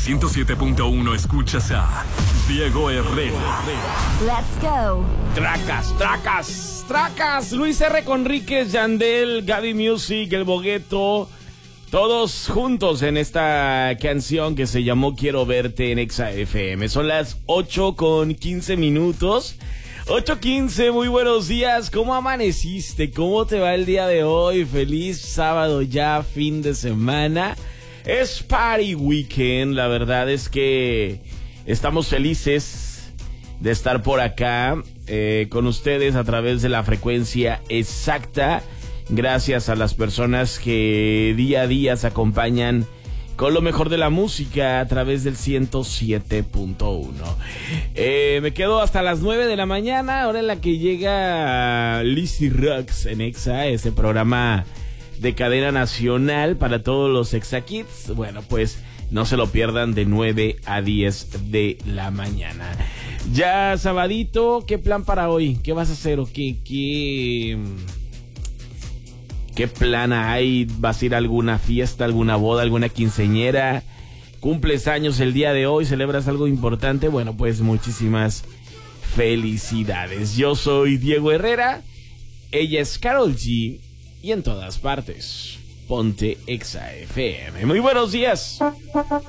107.1 escuchas a Diego Herrera. Let's go. Tracas. Luis R. Conríquez, Yandel, Gaby Music, El Bogueto. Todos juntos en esta canción que se llamó Quiero Verte en Exa FM. Son las 8:15. 8:15, muy buenos días. ¿Cómo amaneciste? ¿Cómo te va el día de hoy? Feliz sábado ya, fin de semana. Es Party Weekend. La verdad es que estamos felices de estar por acá con ustedes a través de la frecuencia exacta. Gracias a las personas que día a día se acompañan con lo mejor de la música a través del 107.1. Me quedo hasta las 9 de la mañana, hora en la que llega Lizzy Rocks en Exa, ese programa de cadena nacional para todos los Exa Kids. Bueno, pues no se lo pierdan de 9 a 10 de la mañana. Ya sabadito, ¿qué plan para hoy? ¿Qué vas a hacer o qué plan hay? ¿Vas a ir a alguna fiesta, alguna boda, alguna quinceañera? ¿Cumples años el día de hoy? ¿Celebras algo importante? Bueno, pues muchísimas felicidades. Yo soy Diego Herrera, ella es Karol G y en todas partes, ponte Exa FM. Muy buenos días.